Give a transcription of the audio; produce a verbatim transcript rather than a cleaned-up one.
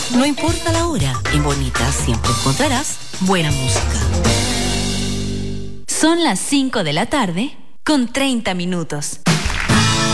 No importa la hora, en Bonita siempre encontrarás buena música. Son las cinco de la tarde con treinta minutos.